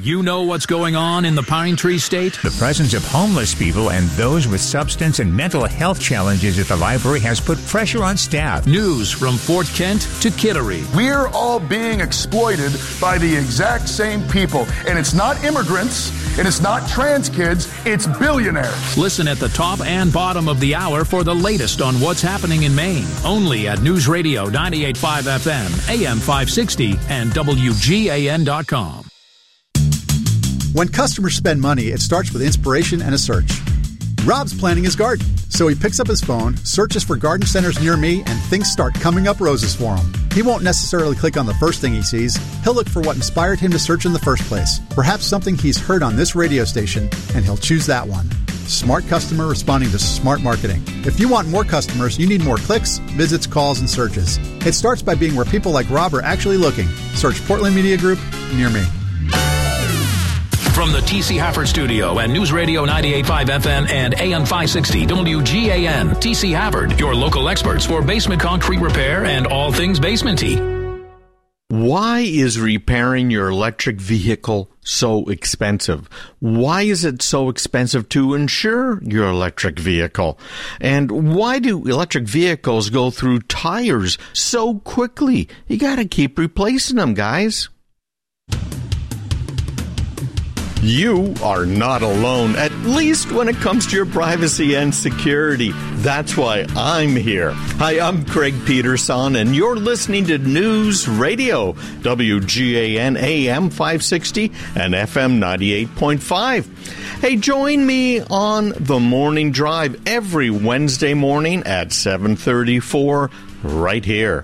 you know what's going on in the Pine Tree State? The presence of homeless people and those with substance and mental health challenges at the library has put pressure on staff. News from Fort Kent to Kittery. We're all being exploited by the exact same people. And it's not immigrants, and it's not trans kids, it's billionaires. Listen at the top and bottom of the hour for the latest on what's happening in Maine. Only at News Radio 98.5 FM, AM 560, and WGAN.com. When customers spend money, it starts with inspiration and a search. Rob's planting his garden, so he picks up his phone, searches for garden centers near me, and things start coming up roses for him. He won't necessarily click on the first thing he sees. He'll look for what inspired him to search in the first place. Perhaps something he's heard on this radio station, and he'll choose that one. Smart customer responding to smart marketing. If you want more customers, you need more clicks, visits, calls, and searches. It starts by being where people like Rob are actually looking. Search Portland Media Group near me. From the T.C. Hafford Studio at News Radio 98.5 FM and AM 560 WGAN. T.C. Hafford, your local experts for basement concrete repair and all things basementy. Why is repairing your electric vehicle so expensive? Why is it so expensive to insure your electric vehicle? And why do electric vehicles go through tires so quickly? You got to keep replacing them, guys. You are not alone, at least when it comes to your privacy and security. That's why I'm here. Hi, I'm Craig Peterson, and you're listening to News Radio, WGAN AM 560 and FM 98.5. Hey, join me on The Morning Drive every Wednesday morning at 7:34 right here.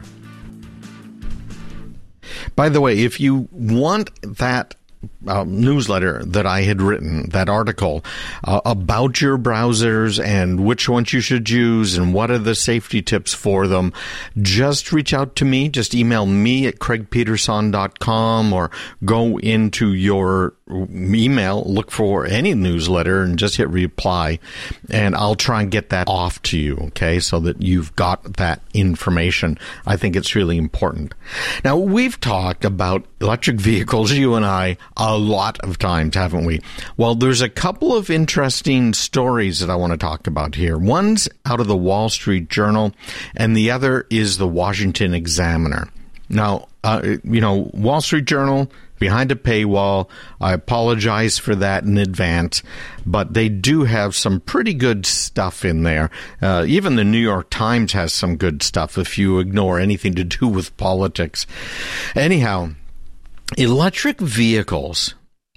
By the way, if you want that newsletter that I had written, that article about your browsers and which ones you should use and what are the safety tips for them, just reach out to me. Just email me at craigpeterson.com or go into your email, look for any newsletter and just hit reply, and I'll try and get that off to you, okay, so that you've got that information. I think it's really important. Now, we've talked about electric vehicles, you and I, a lot of times, haven't we? Well, there's a couple of interesting stories that I want to talk about here. One's out of the Wall Street Journal, and the other is the Washington Examiner. Now, Wall Street Journal, behind a paywall. I apologize for that in advance, but they do have some pretty good stuff in there. Even the New York Times has some good stuff if you ignore anything to do with politics. Anyhow, electric vehicles,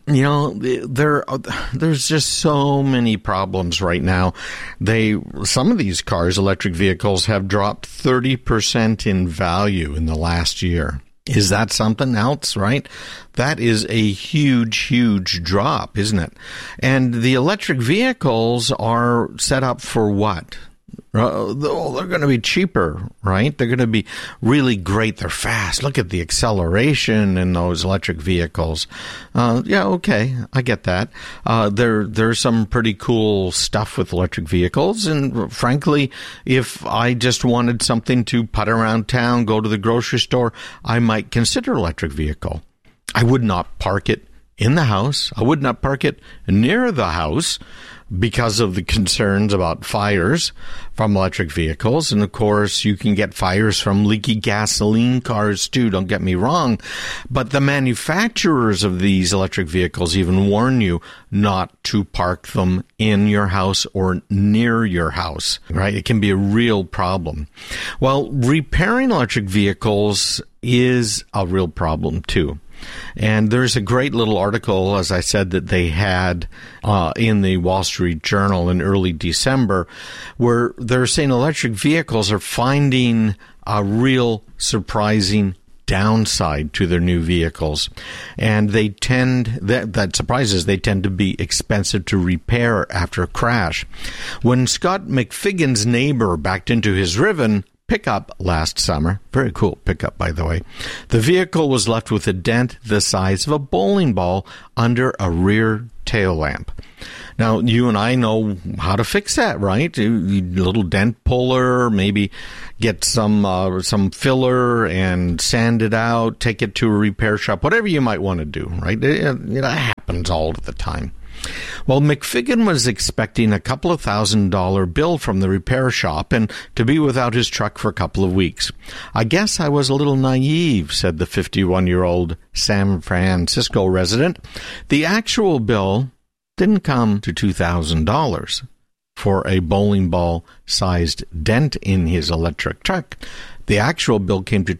there's just so many problems right now. Some of these cars, electric vehicles, have dropped 30% in value in the last year. Is that something else, right? That is a huge, huge drop, isn't it? And the electric vehicles are set up for what? They're going to be cheaper, right? They're going to be really great. They're fast. Look at the acceleration in those electric vehicles. Okay, I get that. There's some pretty cool stuff with electric vehicles. And frankly, if I just wanted something to putt around town, go to the grocery store, I might consider electric vehicle. I would not park it in the house. I would not park it near the house because of the concerns about fires from electric vehicles. And of course, you can get fires from leaky gasoline cars too, don't get me wrong. But the manufacturers of these electric vehicles even warn you not to park them in your house or near your house, right? It can be a real problem. Well, repairing electric vehicles is a real problem too. And there's a great little article, as I said, that they had in the Wall Street Journal in early December, where they're saying electric vehicles are finding a real surprising downside to their new vehicles. And they that surprises, they tend to be expensive to repair after a crash. When Scott McFiggin's neighbor backed into his Rivian pickup last summer, very cool pickup, by the way, the vehicle was left with a dent the size of a bowling ball under a rear tail lamp. Now, you and I know how to fix that, right? A little dent puller, maybe get some filler and sand it out, take it to a repair shop, whatever you might want to do, right? It happens. happens all of the time. Well, McFiggin was expecting a couple of $1,000 bill from the repair shop and to be without his truck for a couple of weeks. I guess I was a little naive, said the 51-year-old San Francisco resident. The actual bill didn't come to $2,000 for a bowling ball-sized dent in his electric truck. The actual bill came to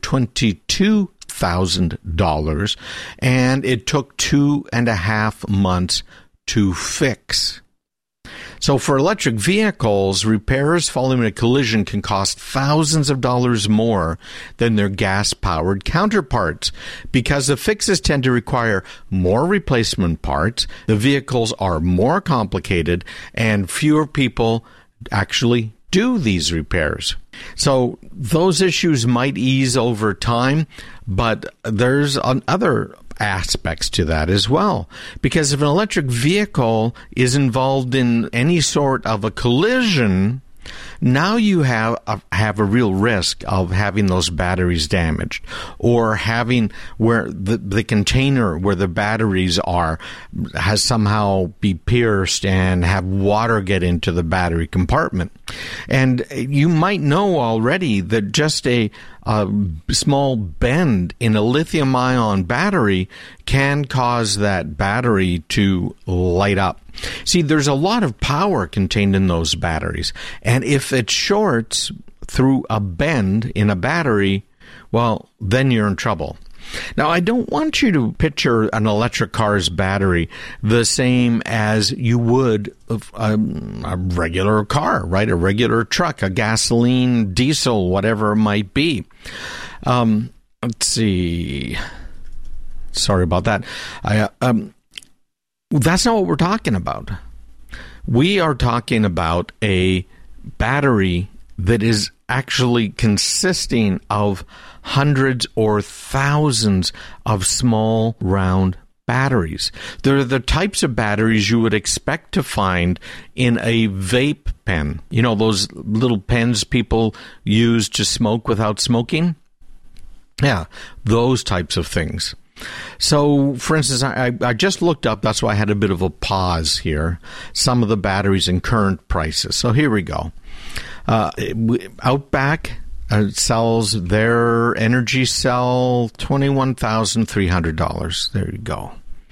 $22,000, and it took 2.5 months to fix. So for electric vehicles, repairs following a collision can cost thousands of dollars more than their gas-powered counterparts. Because the fixes tend to require more replacement parts, the vehicles are more complicated, and fewer people actually do these repairs. So those issues might ease over time, but there's other aspects to that as well. Because if an electric vehicle is involved in any sort of a collision, now you have a real risk of having those batteries damaged, or having where the container where the batteries are has somehow be pierced and have water get into the battery compartment. And you might know already that just a small bend in a lithium-ion battery can cause that battery to light up. See, there's a lot of power contained in those batteries, and if it shorts through a bend in a battery, well, then you're in trouble. Now, I don't want you to picture an electric car's battery the same as you would a regular car, right? A regular truck, a gasoline, diesel, whatever it might be. Let's see. Sorry about that. That's not what we're talking about. We are talking about a battery that is actually consisting of hundreds or thousands of small round batteries. They're the types of batteries you would expect to find in a vape pen. You know, those little pens people use to smoke without smoking? Yeah, those types of things. So, for instance, I just looked up, that's why I had a bit of a pause here, some of the batteries and current prices. So here we go. Outback sells their Energy Cell $21,300. There you go.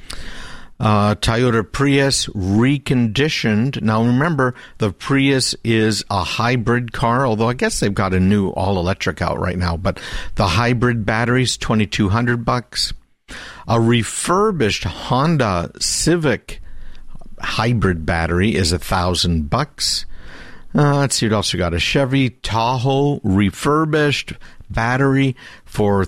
Toyota Prius reconditioned. Now remember, the Prius is a hybrid car, although I guess they've got a new all-electric out right now. But the hybrid battery's $2,200. A refurbished Honda Civic hybrid battery is $1,000. Let's see what else we got. A Chevy Tahoe refurbished battery for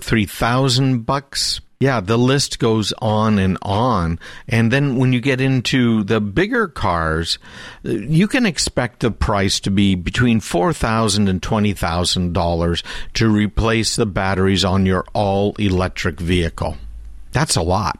$3,000. Yeah, the list goes on and on. And then when you get into the bigger cars, you can expect the price to be between $4,000 and $20,000 to replace the batteries on your all-electric vehicle. That's a lot.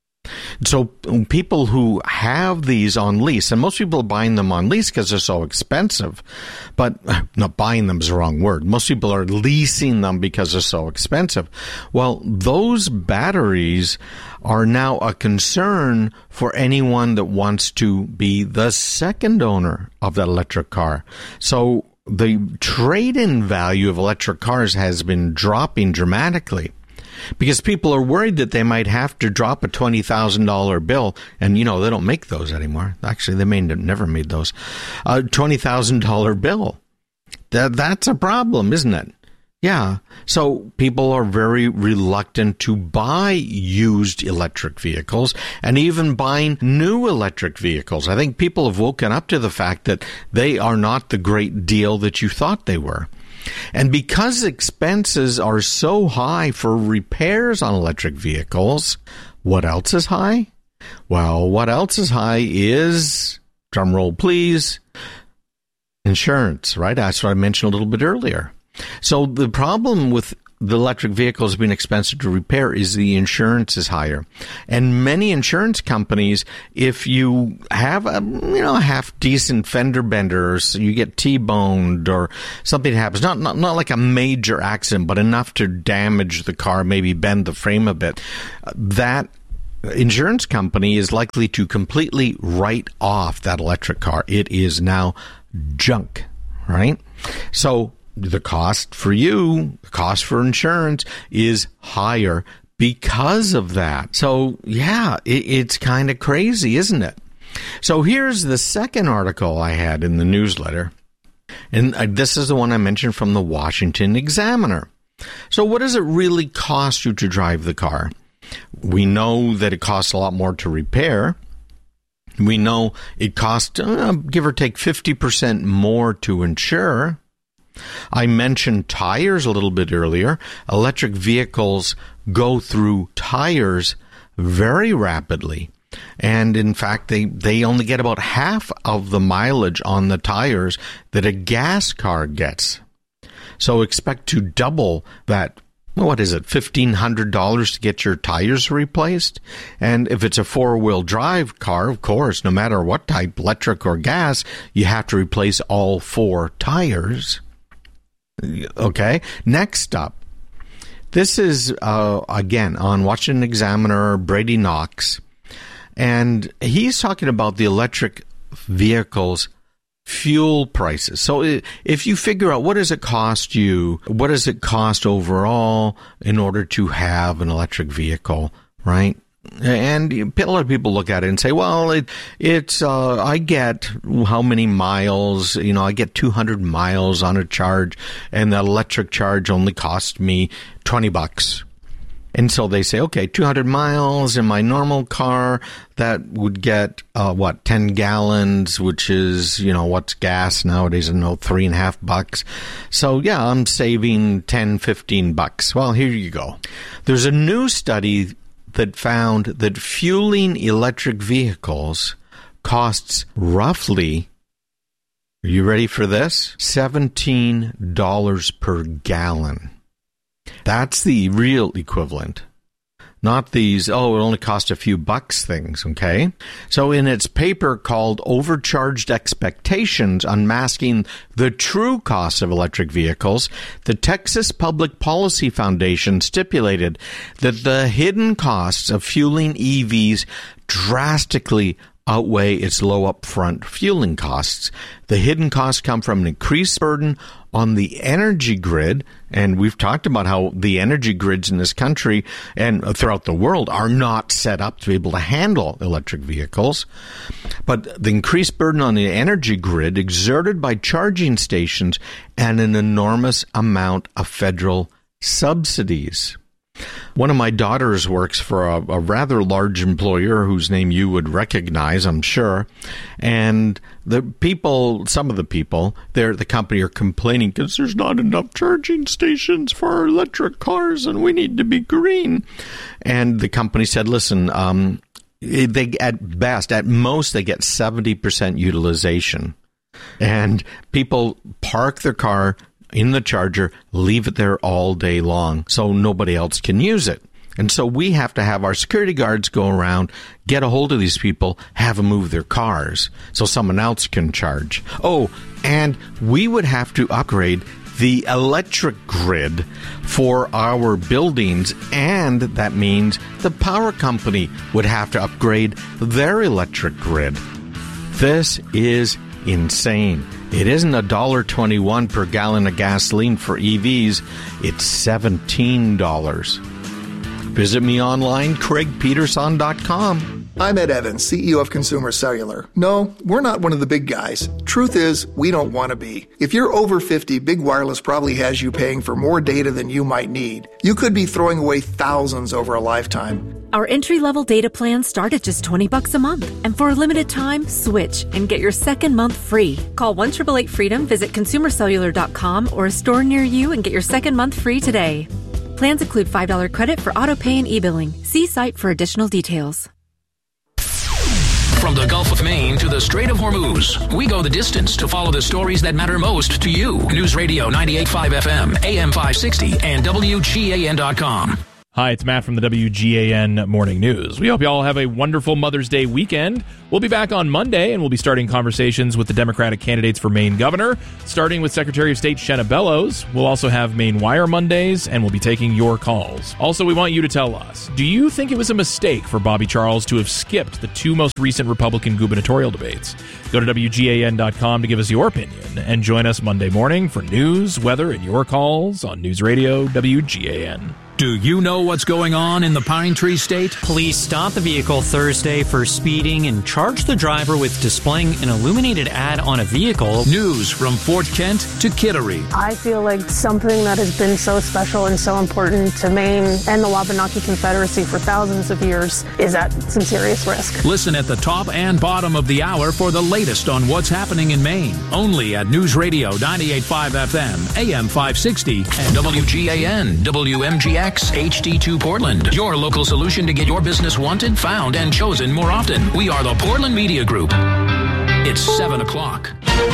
So people who have these on lease, and most people are buying them on lease because they're so expensive, but not buying them is the wrong word. Most people are leasing them because they're so expensive. Well, those batteries are now a concern for anyone that wants to be the second owner of that electric car. So the trade-in value of electric cars has been dropping dramatically, because people are worried that they might have to drop a $20,000 bill. And, you know, they don't make those anymore. Actually, they may have never made those. A $20,000 bill. That's a problem, isn't it? Yeah. So people are very reluctant to buy used electric vehicles and even buying new electric vehicles. I think people have woken up to the fact that they are not the great deal that you thought they were. And because expenses are so high for repairs on electric vehicles, what else is high? Well, what else is high is, drum roll please, insurance, right? That's what I mentioned a little bit earlier. So the problem with the electric vehicles being expensive to repair is the insurance is higher. And many insurance companies, if you have a half decent fender bender, or so you get T-boned or something happens, not like a major accident, but enough to damage the car, maybe bend the frame a bit, that insurance company is likely to completely write off that electric car. It is now junk, right? So the cost for you, the cost for insurance is higher because of that. So yeah, it's kind of crazy, isn't it? So here's the second article I had in the newsletter. And this is the one I mentioned from the Washington Examiner. So what does it really cost you to drive the car? We know that it costs a lot more to repair. We know it costs, give or take, 50% more to insure. I mentioned tires a little bit earlier. Electric vehicles go through tires very rapidly. And in fact, they only get about half of the mileage on the tires that a gas car gets. So expect to double that, what is it, $1,500 to get your tires replaced? And if it's a four-wheel drive car, of course, no matter what type, electric or gas, you have to replace all four tires. Okay, next up. This is, again, on Washington Examiner, Brady Knox. And he's talking about the electric vehicles' fuel prices. So if you figure out what does it cost you, what does it cost overall in order to have an electric vehicle, right? And a lot of people look at it and say, well, it's I get how many miles, I get 200 miles on a charge, and that electric charge only cost me $20. And so they say, okay, 200 miles in my normal car, that would get, 10 gallons, which is, what's gas nowadays? I know, $3.50. So yeah, I'm saving $10-15. Well, here you go. There's a new study that found that fueling electric vehicles costs roughly, are you ready for this? $17 per gallon. That's the real equivalent. Not these, it only cost a few bucks things, okay? So in its paper called Overcharged Expectations, Unmasking the True Cost of Electric Vehicles, the Texas Public Policy Foundation stipulated that the hidden costs of fueling EVs drastically outweigh its low upfront fueling costs. The hidden costs come from an increased burden on the energy grid, and we've talked about how the energy grids in this country and throughout the world are not set up to be able to handle electric vehicles. But the increased burden on the energy grid exerted by charging stations and an enormous amount of federal subsidies. One of my daughters works for a rather large employer whose name you would recognize, I'm sure. And some of the people there at the company are complaining because there's not enough charging stations for our electric cars and we need to be green. And the company said, listen, they at most, they get 70% utilization. And people park their car in the charger, leave it there all day long so nobody else can use it. And so we have to have our security guards go around, get a hold of these people, have them move their cars so someone else can charge. Oh, and we would have to upgrade the electric grid for our buildings, and that means the power company would have to upgrade their electric grid. This is insane. It isn't $1.21 per gallon of gasoline for EVs. It's $17. Visit me online, CraigPeterson.com. I'm Ed Evans, CEO of Consumer Cellular. No, we're not one of the big guys. Truth is, we don't want to be. If you're over 50, Big Wireless probably has you paying for more data than you might need. You could be throwing away thousands over a lifetime. Our entry-level data plans start at just $20 a month. And for a limited time, switch and get your second month free. Call 1-888-FREEDOM, visit consumercellular.com or a store near you and get your second month free today. Plans include $5 credit for auto pay and e-billing. See site for additional details. From the Gulf of Maine to the Strait of Hormuz, we go the distance to follow the stories that matter most to you. News Radio 98.5 FM, AM 560, and WGAN.com. Hi, it's Matt from the WGAN Morning News. We hope you all have a wonderful Mother's Day weekend. We'll be back on Monday, and we'll be starting conversations with the Democratic candidates for Maine governor, starting with Secretary of State Shenna Bellows. We'll also have Maine Wire Mondays, and we'll be taking your calls. Also, we want you to tell us, do you think it was a mistake for Bobby Charles to have skipped the two most recent Republican gubernatorial debates? Go to WGAN.com to give us your opinion, and join us Monday morning for news, weather, and your calls on News Radio WGAN. Do you know what's going on in the Pine Tree State? Police stopped the vehicle Thursday for speeding and charged the driver with displaying an illuminated ad on a vehicle. News from Fort Kent to Kittery. I feel like something that has been so special and so important to Maine and the Wabanaki Confederacy for thousands of years is at some serious risk. Listen at the top and bottom of the hour for the latest on what's happening in Maine. Only at News Radio 98.5 FM, AM 560, and WGAN, WMGX. HD2 Portland, your local solution to get your business wanted, found, and chosen more often. We are the Portland Media Group. It's 7 o'clock.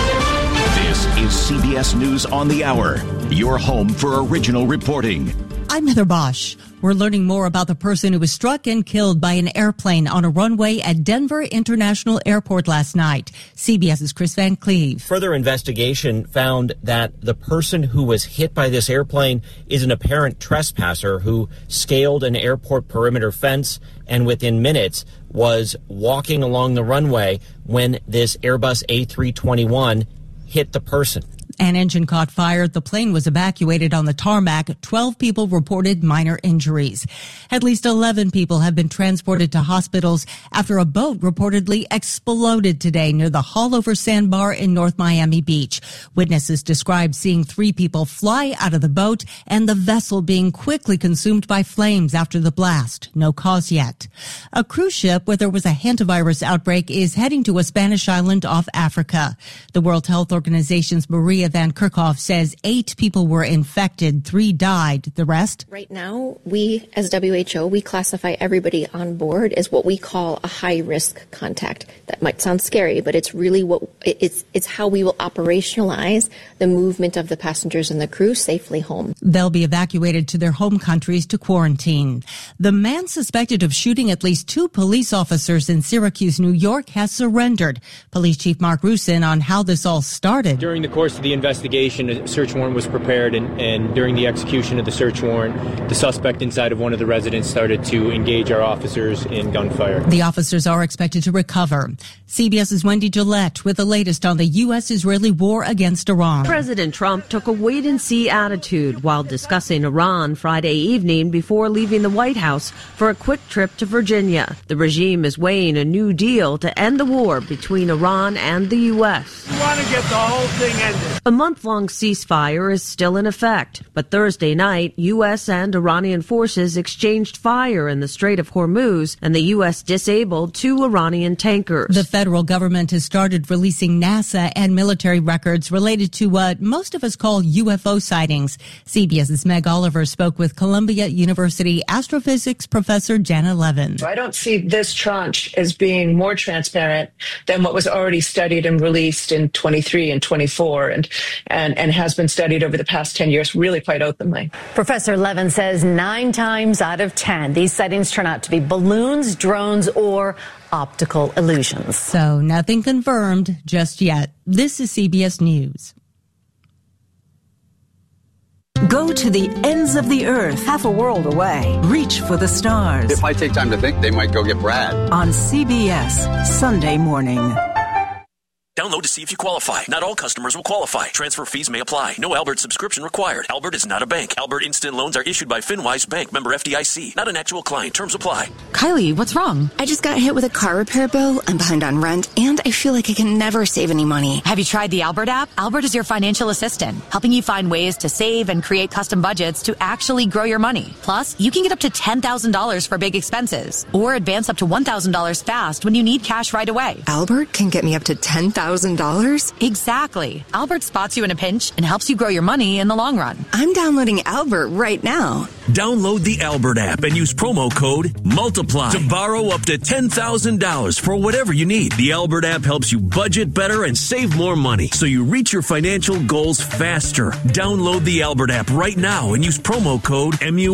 This is CBS News on the Hour, your home for original reporting. I'm Heather Bosch. We're learning more about the person who was struck and killed by an airplane on a runway at Denver International Airport last night. CBS's Chris Van Cleve. Further investigation found that the person who was hit by this airplane is an apparent trespasser who scaled an airport perimeter fence and within minutes was walking along the runway when this Airbus A321 hit the person. An engine caught fire. The plane was evacuated on the tarmac. 12 people reported minor injuries. At least 11 people have been transported to hospitals after a boat reportedly exploded today near the Haulover Sandbar in North Miami Beach. Witnesses described seeing 3 people fly out of the boat and the vessel being quickly consumed by flames after the blast. No cause yet. A cruise ship where there was a hantavirus outbreak is heading to a Spanish island off Africa. The World Health Organization's Maria Van Kerkhoff says 8 people were infected, 3 died. The rest? Right now, we as WHO, we classify everybody on board as what we call a high-risk contact. That might sound scary, but it's really it's how we will operationalize the movement of the passengers and the crew safely home. They'll be evacuated to their home countries to quarantine. The man suspected of shooting at least 2 police officers in Syracuse, New York, has surrendered. Police Chief Mark Rusin on how this all started. During the course of the investigation, a search warrant was prepared, and during the execution of the search warrant, the suspect inside of one of the residents started to engage our officers in gunfire. The officers are expected to recover. CBS's Wendy Gillette with the latest on the U.S.-Israeli war against Iran. President Trump took a wait-and-see attitude while discussing Iran Friday evening before leaving the White House for a quick trip to Virginia. The regime is weighing a new deal to end the war between Iran and the U.S. We want to get the whole thing ended. A month-long ceasefire is still in effect, but Thursday night, U.S. and Iranian forces exchanged fire in the Strait of Hormuz, and the U.S. disabled 2 Iranian tankers. The federal government has started releasing NASA and military records related to what most of us call UFO sightings. CBS's Meg Oliver spoke with Columbia University astrophysics professor Jana Levin. I don't see this tranche as being more transparent than what was already studied and released in 23 and 24 and has been studied over the past 10 years really quite openly. Professor Levin says 9 times out of 10, these sightings turn out to be balloons, drones, or optical illusions. So nothing confirmed just yet. This is CBS News. Go to the ends of the earth, half a world away. Reach for the stars. If I take time to think, they might go get Brad. On CBS, Sunday morning. Download to see if you qualify. Not all customers will qualify. Transfer fees may apply. No Albert subscription required. Albert is not a bank. Albert Instant Loans are issued by FinWise Bank, member FDIC. Not an actual client. Terms apply. Kylie, what's wrong? I just got hit with a car repair bill. I'm behind on rent, and I feel like I can never save any money. Have you tried the Albert app? Albert is your financial assistant, helping you find ways to save and create custom budgets to actually grow your money. Plus, you can get up to $10,000 for big expenses, or advance up to $1,000 fast when you need cash right away. Albert can get me up to $10,000 $10,000? Exactly. Albert spots you in a pinch and helps you grow your money in the long run. I'm downloading Albert right now. Download the Albert app and use promo code MULTIPLY to borrow up to $10,000 for whatever you need. The Albert app helps you budget better and save more money so you reach your financial goals faster. Download the Albert app right now and use promo code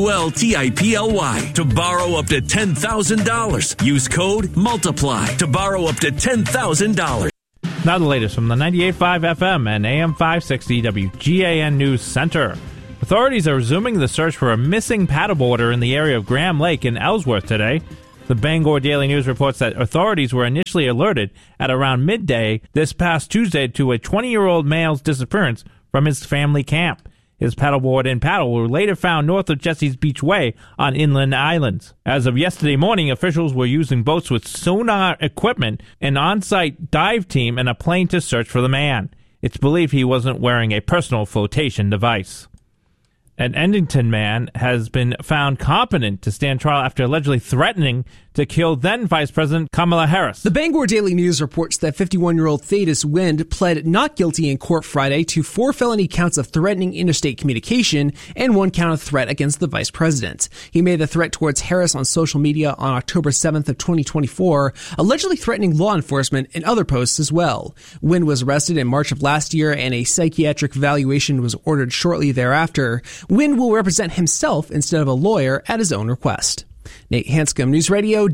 MULTIPLY to borrow up to $10,000. Use code MULTIPLY to borrow up to $10,000. Now the latest from the 98.5 FM and AM 560 WGAN News Center. Authorities are resuming the search for a missing paddleboarder in the area of Graham Lake in Ellsworth today. The Bangor Daily News reports that authorities were initially alerted at around midday this past Tuesday to a 20-year-old male's disappearance from his family camp. His paddleboard and paddle were later found north of Jesse's Beach Way on Inland Islands. As of yesterday morning, officials were using boats with sonar equipment, an on-site dive team, and a plane to search for the man. It's believed he wasn't wearing a personal flotation device. An Edmonton man has been found competent to stand trial after allegedly threatening to kill then Vice President Kamala Harris. The Bangor Daily News reports that 51-year-old Thaddeus Wind pled not guilty in court Friday to 4 felony counts of threatening interstate communication and 1 count of threat against the vice president. He made the threat towards Harris on social media on October 7th of 2024, allegedly threatening law enforcement and other posts as well. Wind was arrested in March of last year and a psychiatric evaluation was ordered shortly thereafter. Wind will represent himself instead of a lawyer at his own request. Nate Hanscom, News Radio,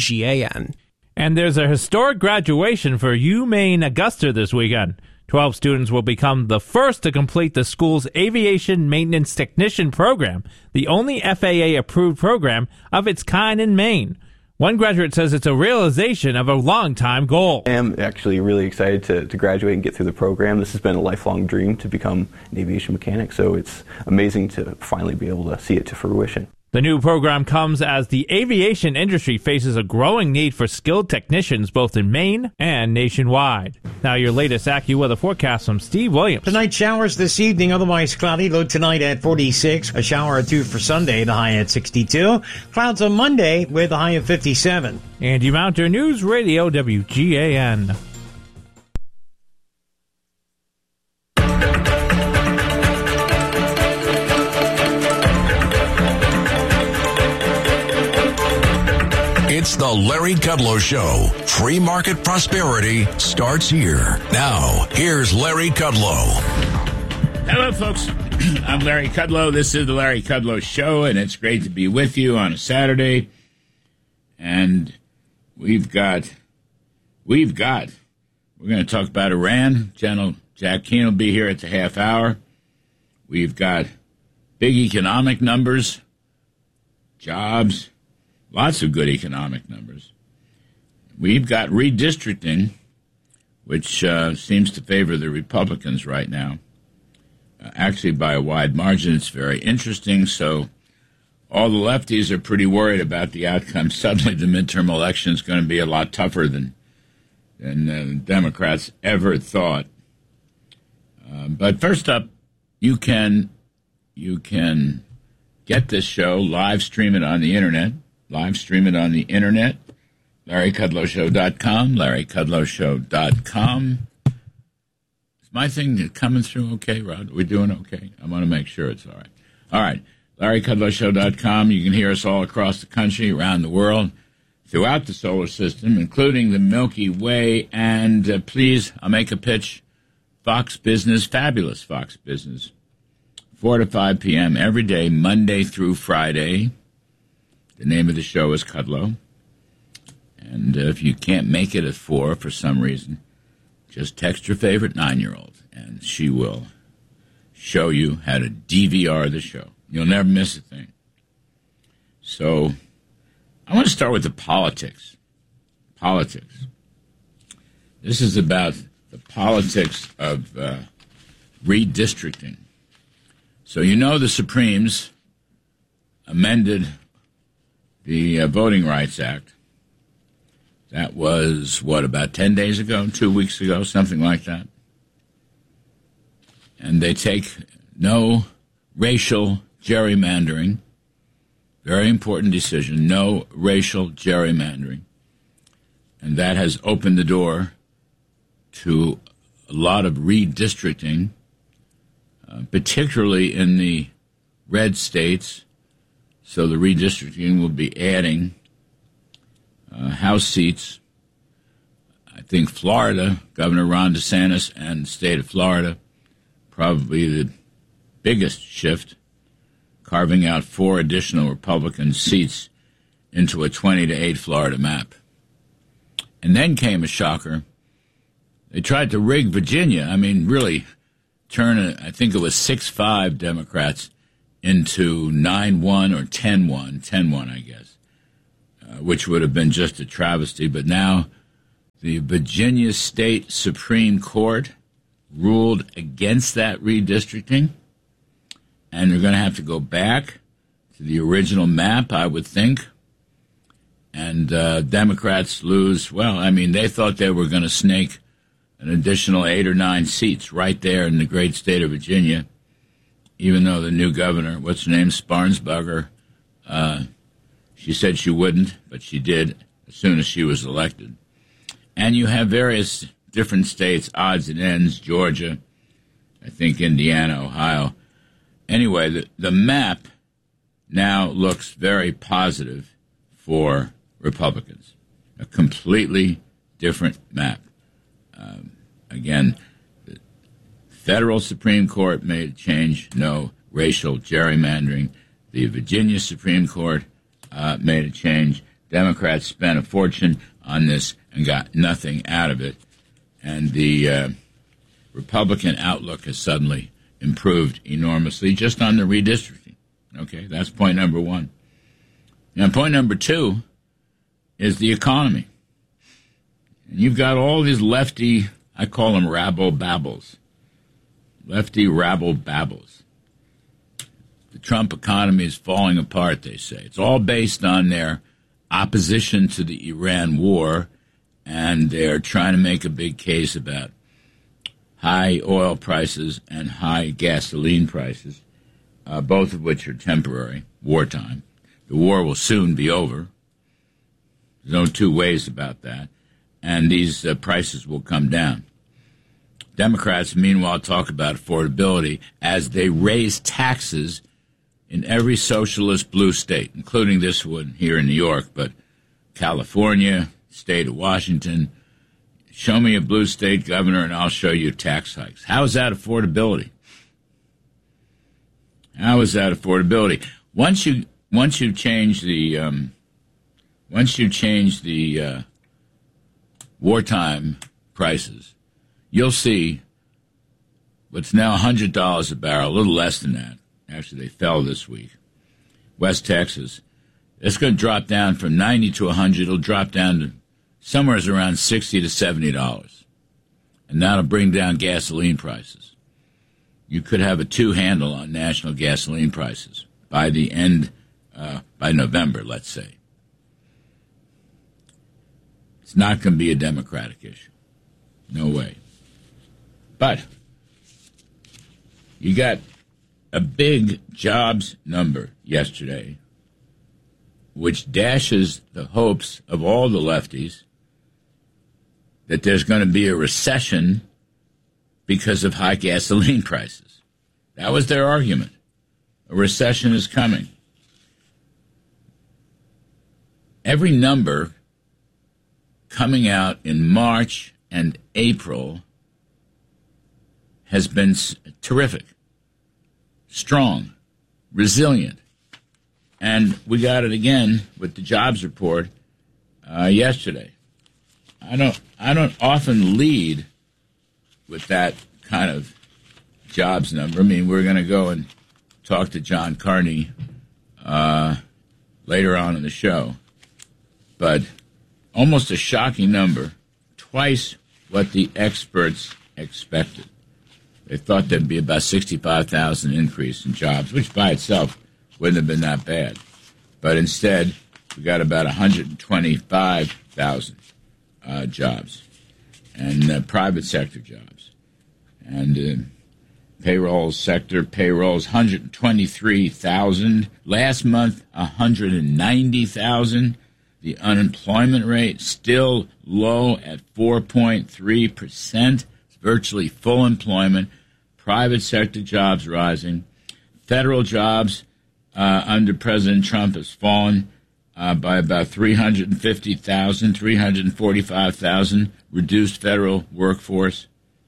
WGAN. And there's a historic graduation for UMaine Augusta this weekend. 12 students will become the first to complete the school's Aviation Maintenance Technician program, the only FAA-approved program of its kind in Maine. One graduate says it's a realization of a long-time goal. I am actually really excited to graduate and get through the program. This has been a lifelong dream to become an aviation mechanic, so it's amazing to finally be able to see it to fruition. The new program comes as the aviation industry faces a growing need for skilled technicians both in Maine and nationwide. Now your latest AccuWeather forecast from Steve Williams. Tonight showers this evening, otherwise cloudy. Low tonight at 46. A shower or two for Sunday, the high at 62. Clouds on Monday with a high of 57. Andy Mounter, News Radio WGAN. It's the Larry Kudlow Show. Free market prosperity starts here. Now, here's Larry Kudlow. Hello, folks. I'm Larry Kudlow. This is the Larry Kudlow Show, and it's great to be with you on a Saturday. And we're going to talk about Iran. General Jack Keane will be here at the half hour. We've got big economic numbers, jobs, lots of good economic numbers. We've got redistricting, which seems to favor the Republicans right now, actually by a wide margin. It's very interesting. So all the lefties are pretty worried about the outcome. Suddenly the midterm election is going to be a lot tougher than Democrats ever thought. But first up, you can get this show, live stream it on the Internet. LarryKudlowShow.com, LarryKudlowShow.com. Is my thing coming through okay, Rod? We're doing okay? I want to make sure it's all right. All right, LarryKudlowShow.com. You can hear us all across the country, around the world, throughout the solar system, including the Milky Way. And please, I'll make a pitch. Fox Business, fabulous Fox Business, 4 to 5 p.m. every day, Monday through Friday. The name of the show is Kudlow. And if you can't make it at 4 for some reason, just text your favorite 9-year-old, and she will show you how to DVR the show. You'll never miss a thing. So I want to start with the politics. Politics. This is about the politics of redistricting. So you know the Supremes amended the Voting Rights Act. That was, about 10 days ago, 2 weeks ago, something like that. And they take no racial gerrymandering. Very important decision, no racial gerrymandering. And that has opened the door to a lot of redistricting, particularly in the red states. So the redistricting will be adding House seats. I think Florida, Governor Ron DeSantis and the state of Florida, probably the biggest shift, carving out 4 additional Republican seats into a 20-8 Florida map. And then came a shocker. They tried to rig Virginia. I mean, really turn, I think it was 6-5 Democrats into 9-1 or 10-1, 10-1, I guess, which would have been just a travesty. But now the Virginia State Supreme Court ruled against that redistricting, and they're going to have to go back to the original map, I would think. And Democrats lose, well, I mean, they thought they were going to snake an additional 8 or 9 seats right there in the great state of Virginia, even though the new governor, what's her name, Sparnsberger, she said she wouldn't, but she did as soon as she was elected. And you have various different states, odds and ends, Georgia, I think Indiana, Ohio. Anyway, the map now looks very positive for Republicans, a completely different map. Again, the federal Supreme Court made a change, no racial gerrymandering. The Virginia Supreme Court made a change. Democrats spent a fortune on this and got nothing out of it. And the Republican outlook has suddenly improved enormously just on the redistricting. Okay, that's point number 1. Now, point number 2 is the economy. And you've got all these lefty, I call them rabble-babbles, lefty rabble-babbles. The Trump economy is falling apart, they say. It's all based on their opposition to the Iran war, and they're trying to make a big case about high oil prices and high gasoline prices, both of which are temporary, wartime. The war will soon be over. There's no two ways about that. And these prices will come down. Democrats, meanwhile, talk about affordability as they raise taxes in every socialist blue state, including this one here in New York, but California, state of Washington. Show me a blue state governor and I'll show you tax hikes. How is that affordability? How is that affordability? Once you change the wartime prices, you'll see what's now $100 a barrel, a little less than that. Actually, they fell this week. West Texas, it's going to drop down from 90 to 100. It'll drop down to somewhere around $60 to $70, and that'll bring down gasoline prices. You could have a 2 handle on national gasoline prices by the end, by November, let's say. It's not going to be a Democratic issue. No way. But you got a big jobs number yesterday, which dashes the hopes of all the lefties that there's going to be a recession because of high gasoline prices. That was their argument. A recession is coming. Every number coming out in March and April has been terrific, strong, resilient. And we got it again with the jobs report yesterday. I don't often lead with that kind of jobs number. I mean, we're going to go and talk to John Carney later on in the show. But almost a shocking number, twice what the experts expected. They thought there'd be about 65,000 increase in jobs, which by itself wouldn't have been that bad. But instead, we got about 125,000 jobs, and private sector jobs. And payroll sector payrolls, 123,000. Last month, 190,000. The unemployment rate still low at 4.3%. It's virtually full employment. Private sector jobs rising. Federal jobs under President Trump has fallen by about 350,000, 345,000. Reduced federal workforce.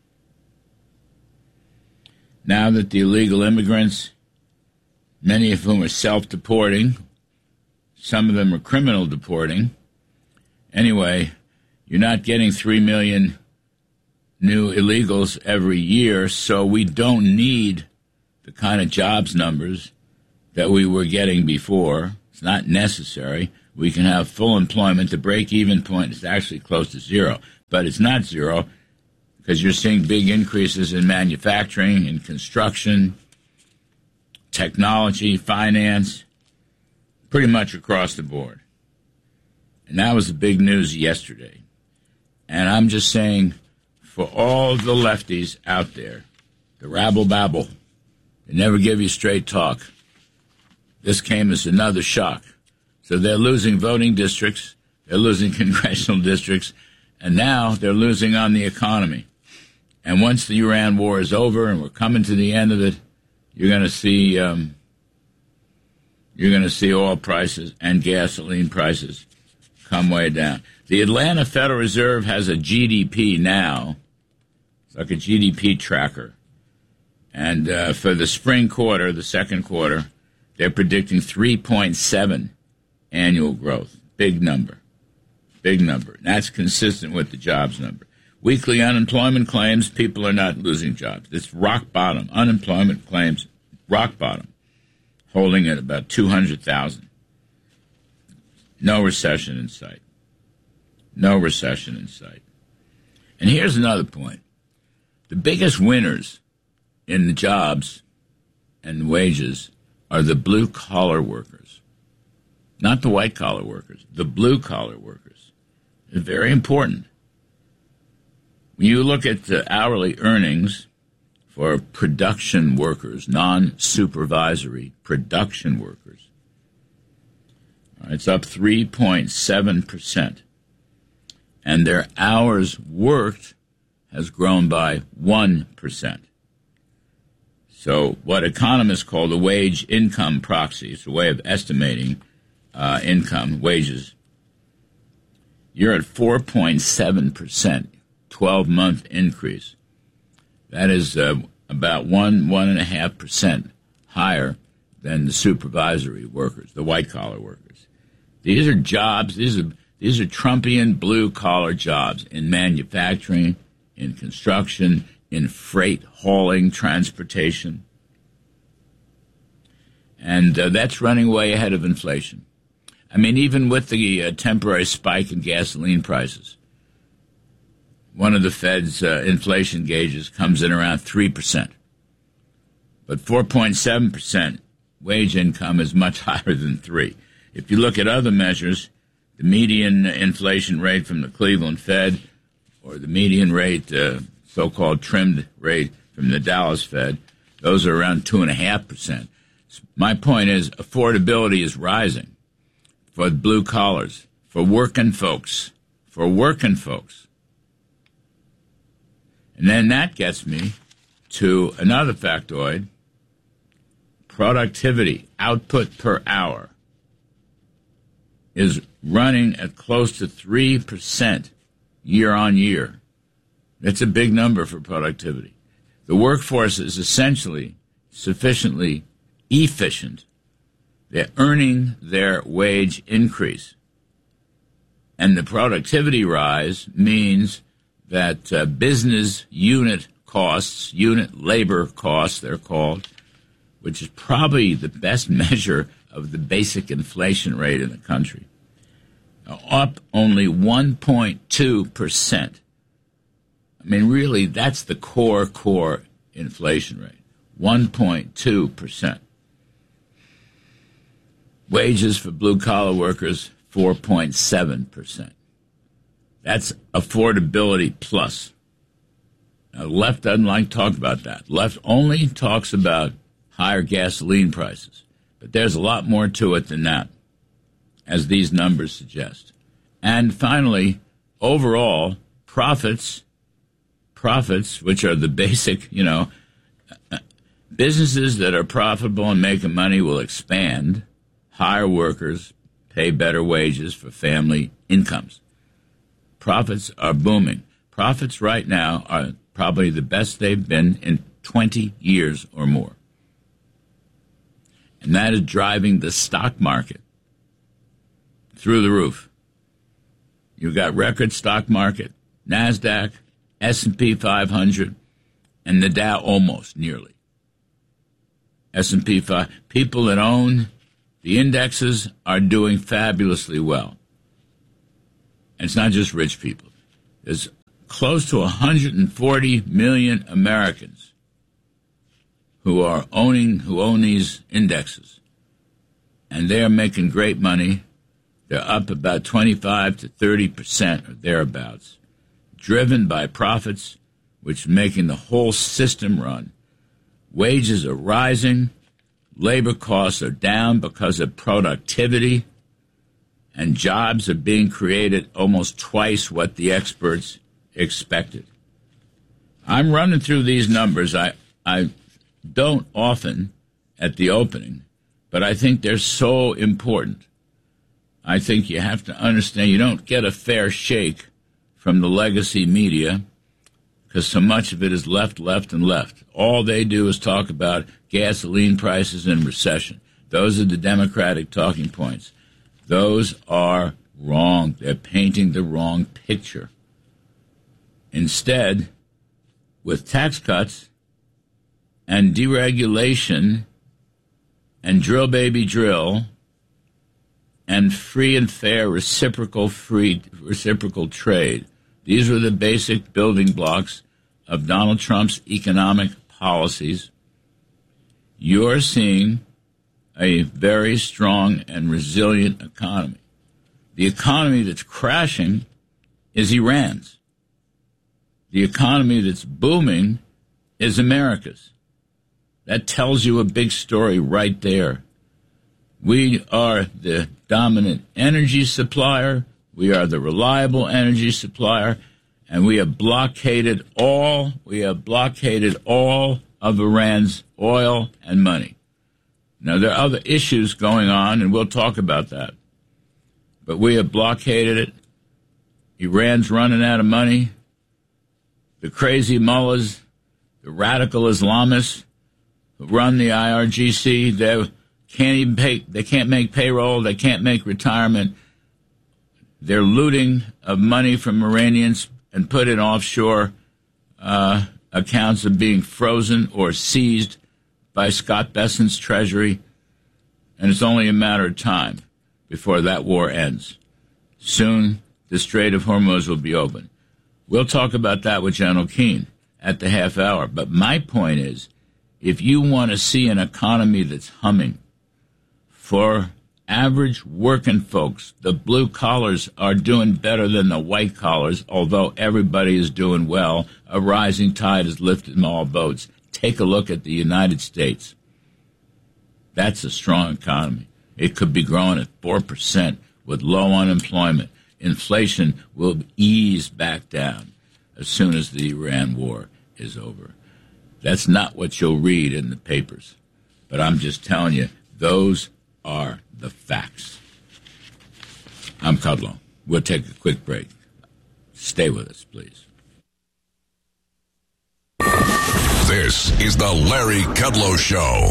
Now that the illegal immigrants, many of whom are self-deporting, some of them are criminal deporting. Anyway, you're not getting 3 million new illegals every year, so we don't need the kind of jobs numbers that we were getting before. It's not necessary. We can have full employment. The break-even point is actually close to zero, but it's not zero because you're seeing big increases in manufacturing, in construction, technology, finance, pretty much across the board. And that was the big news yesterday. And I'm just saying, for all the lefties out there, the rabble-babble, they never give you straight talk, this came as another shock. So they're losing voting districts, they're losing congressional districts, and now they're losing on the economy. And once the Iran war is over and we're coming to the end of it, you're going to see oil prices and gasoline prices come way down. The Atlanta Federal Reserve has a GDP now. It's like a GDP tracker. And for the spring quarter, the second quarter, they're predicting 3.7 annual growth. Big number. Big number. That's consistent with the jobs number. Weekly unemployment claims, people are not losing jobs. It's rock bottom. Unemployment claims, rock bottom. Holding at about 200,000. No recession in sight. No recession in sight. And here's another point. The biggest winners in the jobs and wages are the blue-collar workers. Not the white-collar workers. The blue-collar workers. It's very important. When you look at the hourly earnings for production workers, non-supervisory production workers, it's up 3.7%. And their hours worked has grown by 1%. So what economists call the wage income proxy, it's a way of estimating income, wages. You're at 4.7%, 12-month increase. That is about 1.5% higher than the supervisory workers, the white-collar workers. These are jobs, these are Trumpian blue-collar jobs in manufacturing, in construction, in freight hauling, transportation. And that's running way ahead of inflation. I mean, even with the temporary spike in gasoline prices, one of the Fed's inflation gauges comes in around 3%. But 4.7% wage income is much higher than 3%. If you look at other measures, the median inflation rate from the Cleveland Fed or the median rate, so-called trimmed rate from the Dallas Fed, those are around 2.5%. My point is affordability is rising for blue collars, for working folks. And then that gets me to another factoid, productivity, output per hour, is running at close to 3% year on year. That's a big number for productivity. The workforce is essentially sufficiently efficient. They're earning their wage increase. And the productivity rise means that business unit costs, unit labor costs, they're called, which is probably the best measure of the basic inflation rate in the country, are up only 1.2%. I mean, really, that's the core inflation rate, 1.2%. Wages for blue-collar workers, 4.7%. That's affordability plus. Now, the left doesn't like to talk about that. Left only talks about higher gasoline prices. But there's a lot more to it than that. as these numbers suggest. And finally, overall, profits, which are the basic, businesses that are profitable and making money will expand, hire workers, pay better wages for family incomes. Profits are booming. Profits right now are probably the best they've been in 20 years or more. And that is driving the stock market through the roof. You've got record stock market, NASDAQ, S&P 500, and the Dow almost nearly. S&P 500. People that own the indexes are doing fabulously well. And it's not just rich people. There's close to 140 million Americans who own these indexes. And they're making great money. They're up about 25 to 30% or thereabouts, driven by profits, which is making the whole system run. Wages are rising, labor costs are down because of productivity, and jobs are being created almost twice what the experts expected. I'm running through these numbers. I don't often at the opening, but I think they're so important. I think you have to understand you don't get a fair shake from the legacy media because so much of it is left. All they do is talk about gasoline prices and recession. Those are the Democratic talking points. Those are wrong. They're painting the wrong picture. Instead, with tax cuts and deregulation and drill baby drill and free and fair reciprocal trade, these were the basic building blocks of Donald Trump's economic policies. You're seeing a very strong and resilient economy. The economy that's crashing is Iran's. The economy that's booming is America's. That tells you a big story right there. We are the dominant energy supplier. We are the reliable energy supplier, and we have blockaded all of Iran's oil and money. Now, there are other issues going on, and we'll talk about that. But we have blockaded it. Iran's running out of money. The crazy mullahs, the radical Islamists who run the IRGC, they can't make payroll, they can't make retirement. They're looting of money from Iranians and put in offshore accounts of being frozen or seized by Scott Bessent's Treasury. And it's only a matter of time before that war ends. Soon, the Strait of Hormuz will be open. We'll talk about that with General Keane at the half hour. But my point is, if you want to see an economy that's humming, for average working folks, the blue collars are doing better than the white collars, although everybody is doing well. A rising tide has lifted all boats. Take a look at the United States. That's a strong economy. It could be growing at 4% with low unemployment. Inflation will ease back down as soon as the Iran war is over. That's not what you'll read in the papers. But I'm just telling you, those are the facts. I'm Kudlow. We'll take a quick break. Stay with us, please. This is the Larry Kudlow Show.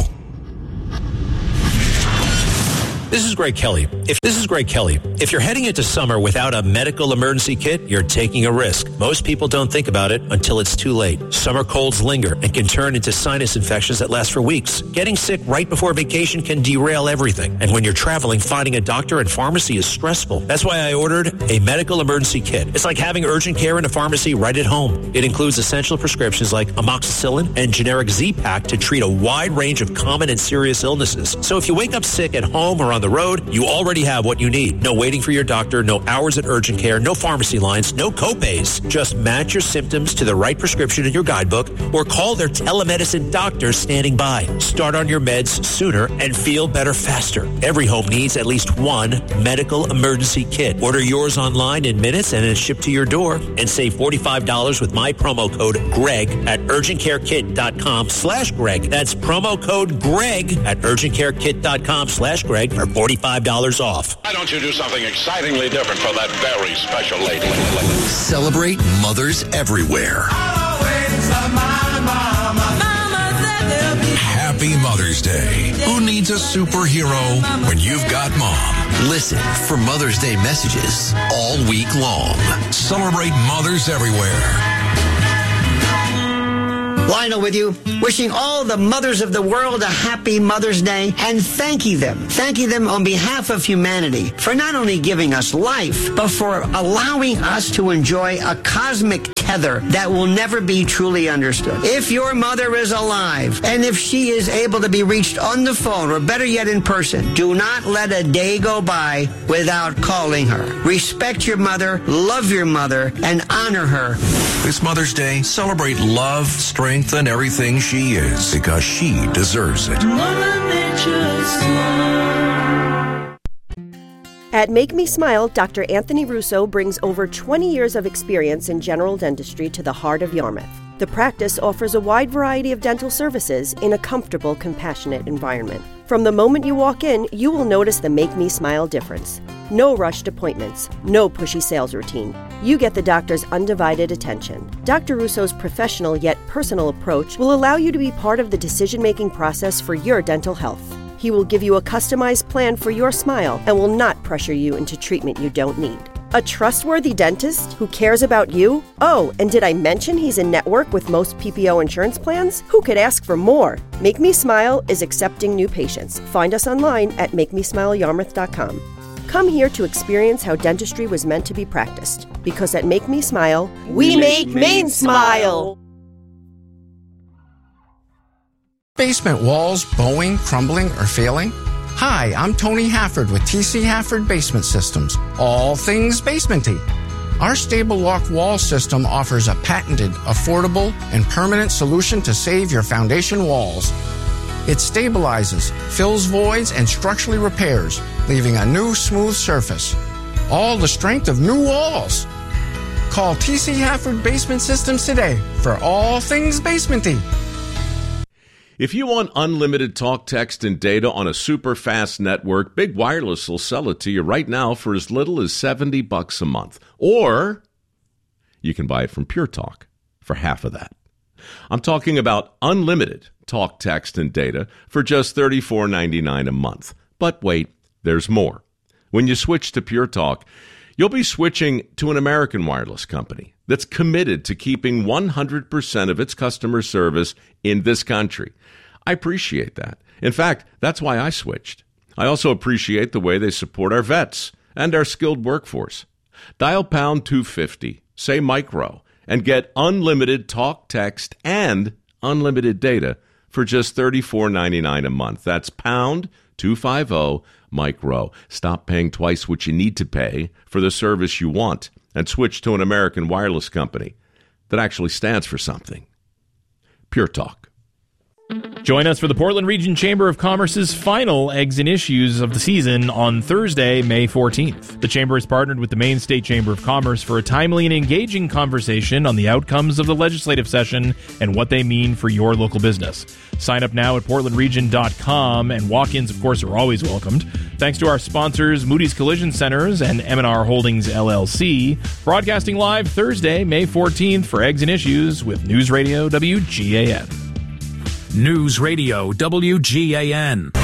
This is Greg Kelly. If you're heading into summer without a medical emergency kit, you're taking a risk. Most people don't think about it until it's too late. Summer colds linger and can turn into sinus infections that last for weeks. Getting sick right before vacation can derail everything. And when you're traveling, finding a doctor and pharmacy is stressful. That's why I ordered a medical emergency kit. It's like having urgent care in a pharmacy right at home. It includes essential prescriptions like amoxicillin and generic Z-Pak to treat a wide range of common and serious illnesses. So if you wake up sick at home or on the road, you already have what you need. No waiting for your doctor, no hours at urgent care, no pharmacy lines, no copays. Just match your symptoms to the right prescription in your guidebook or call their telemedicine doctors standing by. Start on your meds sooner and feel better faster. Every home needs at least one medical emergency kit. Order yours online in minutes and it's shipped to your door. And save $45 with my promo code GREG at urgentcarekit.com/Greg. That's promo code GREG at urgentcarekit.com/Greg for $45 off. Why don't you do something excitingly different for that very special lady? Celebrate mothers everywhere. Happy Mother's Day. Who needs a superhero when you've got mom? Listen for Mother's Day messages all week long. Celebrate mothers everywhere. Lionel with you, wishing all the mothers of the world a happy Mother's Day and thanking them on behalf of humanity for not only giving us life, but for allowing us to enjoy a cosmic tether that will never be truly understood. If your mother is alive and if she is able to be reached on the phone or better yet in person, do not let a day go by without calling her. Respect your mother, love your mother, and honor her. This Mother's Day, celebrate love, strength, and everything she is, because she deserves it. At Make Me Smile, Dr. Anthony Russo brings over 20 years of experience in general dentistry to the heart of Yarmouth. The practice offers a wide variety of dental services in a comfortable, compassionate environment. From the moment you walk in, you will notice the Make Me Smile difference. No rushed appointments, no pushy sales routine. You get the doctor's undivided attention. Dr. Russo's professional yet personal approach will allow you to be part of the decision-making process for your dental health. He will give you a customized plan for your smile and will not pressure you into treatment you don't need. A trustworthy dentist who cares about you? Oh, and did I mention he's in network with most PPO insurance plans? Who could ask for more? Make Me Smile is accepting new patients. Find us online at MakeMeSmileYarmouth.com. Come here to experience how dentistry was meant to be practiced. Because at Make Me Smile, we make Maine smile! Basement walls bowing, crumbling, or failing? Hi, I'm Tony Hafford with TC Hafford Basement Systems. All things basementy. Our Stable Lock wall system offers a patented, affordable, and permanent solution to save your foundation walls. It stabilizes, fills voids, and structurally repairs, leaving a new smooth surface. All the strength of new walls. Call TC Hafford Basement Systems today for all things basementy. If you want unlimited talk, text, and data on a super fast network, Big Wireless will sell it to you right now for as little as $70 a month. Or you can buy it from Pure Talk for half of that. I'm talking about unlimited talk, text, and data for just $34.99 a month. But wait, there's more. When you switch to Pure Talk, you'll be switching to an American wireless company that's committed to keeping 100% of its customer service in this country. I appreciate that. In fact, that's why I switched. I also appreciate the way they support our vets and our skilled workforce. Dial pound 250, say micro, and get unlimited talk, text, and unlimited data for just $34.99 a month. That's pound 250 micro. Stop paying twice what you need to pay for the service you want and switch to an American wireless company that actually stands for something. Pure Talk. Join us for the Portland Region Chamber of Commerce's final Eggs and Issues of the season on Thursday, May 14th. The Chamber has partnered with the Maine State Chamber of Commerce for a timely and engaging conversation on the outcomes of the legislative session and what they mean for your local business. Sign up now at portlandregion.com, and walk-ins, of course, are always welcomed. Thanks to our sponsors, Moody's Collision Centers and M&R Holdings, LLC. Broadcasting live Thursday, May 14th for Eggs and Issues with News Radio WGAN. News Radio WGAN.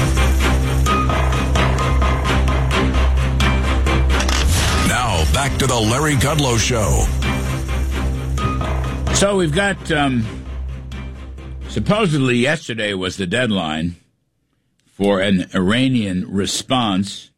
Now back to the Larry Kudlow Show. So we've got, supposedly yesterday was the deadline for an Iranian response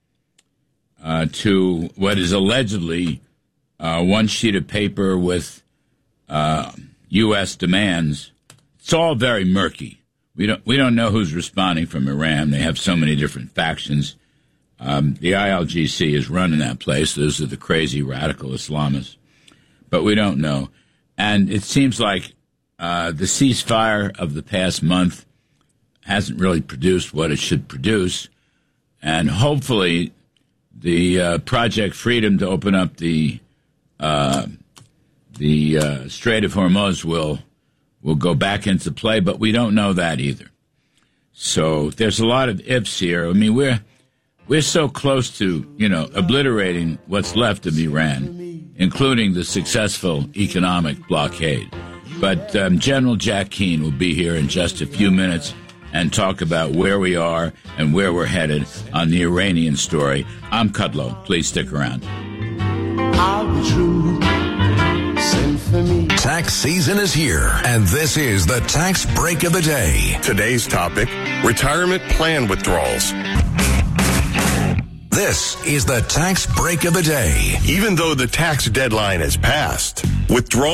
to what is allegedly one sheet of paper with U.S. demands. It's all very murky. We don't know who's responding from Iran. They have so many different factions. The ILGC is running that place. Those are the crazy radical Islamists. But we don't know. And it seems like the ceasefire of the past month hasn't really produced what it should produce. And hopefully the Project Freedom to open up the Strait of Hormuz will go back into play, but we don't know that either. So there's a lot of ifs here. I mean, we're so close to, obliterating what's left of Iran, including the successful economic blockade. But General Jack Keane will be here in just a few minutes and talk about where we are and where we're headed on the Iranian story. I'm Kudlow. Please stick around. I'll be true. Send for me. Tax season is here, and this is the Tax Break of the Day. Today's topic, retirement plan withdrawals. This is the Tax Break of the Day. Even though the tax deadline has passed, withdrawals